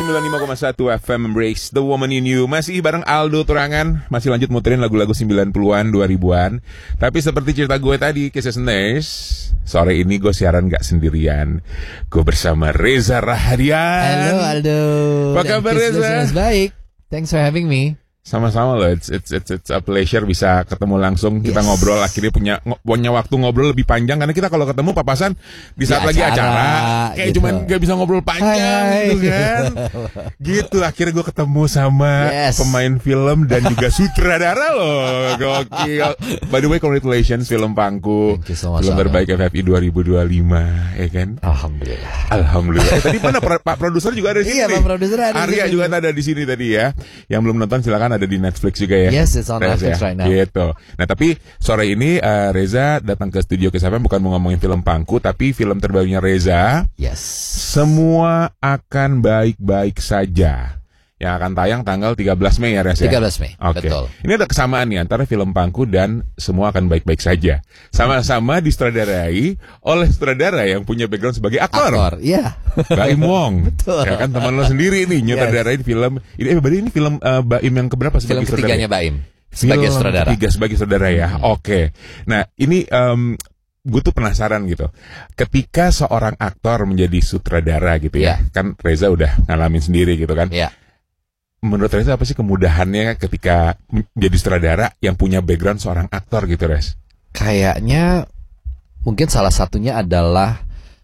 95,1 FM Embrace the Woman in You. Masih bareng Aldo Turangan. Masih lanjut muterin lagu-lagu 90-an, 2000-an. Tapi seperti cerita gue tadi, Kisses Nurse, sore ini gue siaran gak sendirian. Gue bersama Reza Rahadian. Halo Aldo. Apa kabar Reza? Baik. Thanks for having me. Sama-sama loh, it's a pleasure bisa ketemu langsung. Kita ngobrol, akhirnya punya waktu ngobrol lebih panjang. Karena kita kalau ketemu papasan di saat lagi acara kayak gitu. Cuman gak bisa ngobrol panjang gitu kan. Gitu, akhirnya gue ketemu sama pemain film dan juga sutradara loh. Gokil. By the way, congratulations film Pangku, film terbaik FFI 2025, ya kan? Alhamdulillah. Tadi mana Pak produser juga ada di sini. Iya, Pak produser ada. Arya juga ada di sini tadi ya. Yang belum nonton silakan, ada di Netflix juga ya. Yes, it's on Netflix right now. Gitu. Nah, tapi sore ini Reza datang ke studio Kiss FM bukan mau ngomongin film Pangku, tapi film terbarunya Reza. Yes. Semua akan baik-baik saja. Yang akan tayang tanggal 13 Mei ya, Reza. 13 Mei. Okay. Betul. Ini ada kesamaan nih antara film Pangku dan Semua Akan Baik-Baik Saja. Sama-sama disutradarai oleh sutradara yang punya background sebagai aktor. Iya. Baim Wong. Betul. Ya kan, teman lo sendiri nih nyutradarain film. Ini film Baim yang keberapa sebagai film ketiganya sutradara? Baim sebagai sutradara. Ketiga sebagai sutradara ya. Oke. Nah, ini gue tuh penasaran gitu. Ketika seorang aktor menjadi sutradara gitu ya. Kan Reza udah ngalamin sendiri gitu kan. Iya. Menurut Reza apa sih kemudahannya ketika menjadi sutradara yang punya background seorang aktor gitu, Rez? Kayaknya mungkin salah satunya adalah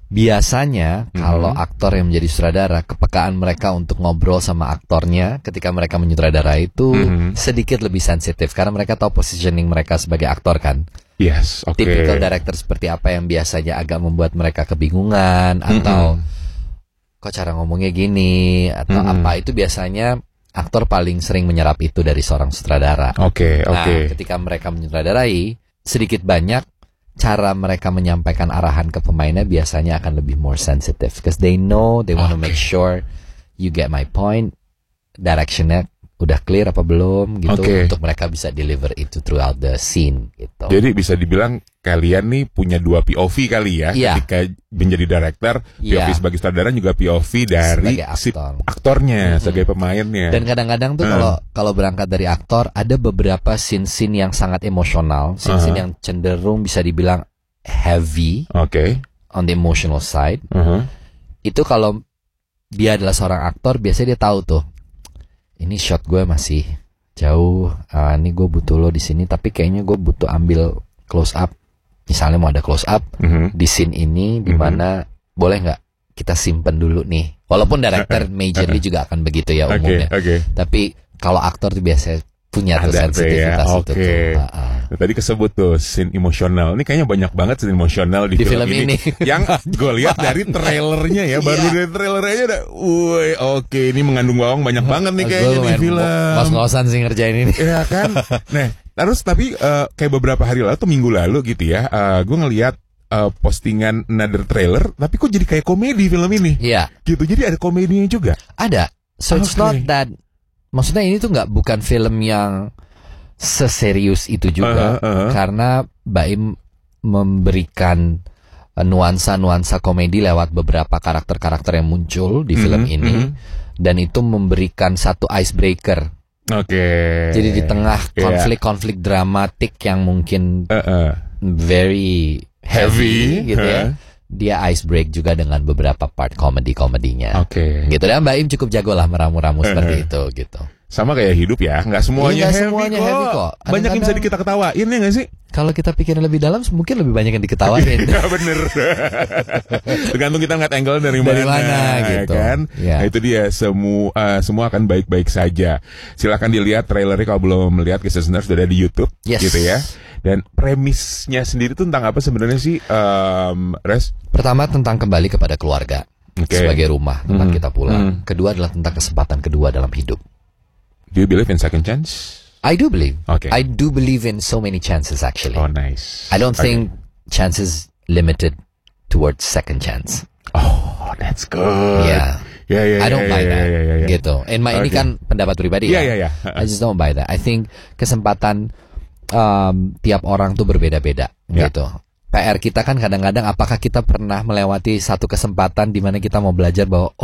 biasanya kalau aktor yang menjadi sutradara, kepekaan mereka untuk ngobrol sama aktornya ketika mereka menyutradarai itu sedikit lebih sensitif karena mereka tahu positioning mereka sebagai aktor kan. Yes, oke. Typical director seperti apa yang biasanya agak membuat mereka kebingungan atau kok cara ngomongnya gini atau apa, itu biasanya aktor paling sering menyerap itu dari seorang sutradara. Oke. Nah, ketika mereka menyutradarai, sedikit banyak cara mereka menyampaikan arahan ke pemainnya biasanya akan lebih more sensitive because they know they want to make sure you get my point, directionnya udah clear apa belum gitu, untuk mereka bisa deliver itu throughout the scene gitu. Jadi bisa dibilang kalian nih punya dua POV kali ya, ketika menjadi director, POV sebagai sutradara juga POV dari si aktornya sebagai pemainnya. Dan kadang-kadang tuh kalau berangkat dari aktor ada beberapa scene-scene yang sangat emosional, scene-scene yang cenderung bisa dibilang heavy, on the emotional side. Itu kalau dia adalah seorang aktor, biasanya dia tahu tuh, ini shot gue masih jauh, ini gue butuh lo di sini, tapi kayaknya gue butuh ambil close up. Misalnya mau ada close up di scene ini, di mana boleh nggak kita simpen dulu nih? Walaupun director majorly juga akan begitu ya umumnya. Tapi kalau aktor tuh biasanya punya tuh sensitivitas itu tuh. Nah, tadi kesebut tuh scene emosional. Ini kayaknya banyak banget scene emosional di film ini. Yang gue lihat dari trailernya ya, baru dari trailernya udah, ini mengandung bawang banyak banget nih kayaknya di film. Ngos-ngosan sih ngerjain ini. Iya kan? Nah, terus tapi kayak beberapa hari lalu atau minggu lalu gitu ya, gue ngelihat postingan another trailer, tapi kok jadi kayak komedi film ini. Iya. Gitu, jadi ada komedinya juga. Ada. So it's not that. Maksudnya ini tuh bukan film yang seserius itu juga, karena Baim memberikan nuansa-nuansa komedi lewat beberapa karakter-karakter yang muncul di film ini, dan itu memberikan satu icebreaker. Jadi di tengah konflik-konflik dramatik yang mungkin very heavy gitu ya, dia ice break juga dengan beberapa part komedinya. Gitu, dan Mbak Im cukup jago lah meramu-ramu seperti itu gitu. Sama kayak hidup ya, nggak semuanya, heavy kok. Banyak yang bisa kita ketawain ya nggak sih? Kalau kita pikirin lebih dalam, mungkin lebih banyak yang diketawain. Iya bener. Tergantung kita ngeliat angle dari mana gitu. Kan? Nah itu dia, semua akan baik-baik saja. Silakan dilihat trailernya kalau belum melihat, Kisses Nurse sudah ada di YouTube, gitu ya. Dan premisnya sendiri tuh tentang apa sebenarnya sih, Res? Pertama tentang kembali kepada keluarga sebagai rumah tempat kita pulang. Kedua adalah tentang kesempatan kedua dalam hidup. Do you believe in second chance? I do believe. I do believe in so many chances actually. Oh, nice. I don't think chances limited towards second chance. Oh, that's good. Yeah. I don't buy that. Gitu. Ini kan pendapat pribadi ya. I just don't buy that. I think kesempatan tiap orang tuh berbeda-beda gitu. PR kita kan kadang-kadang apakah kita pernah melewati satu kesempatan di mana kita mau belajar bahwa